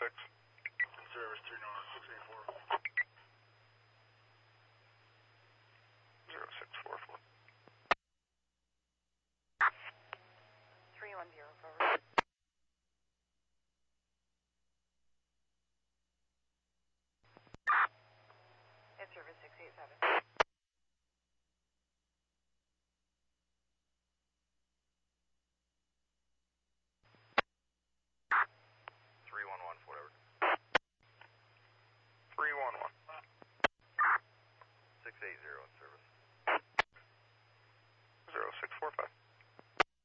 Service 39684. 0644. 310, over. It's service 687.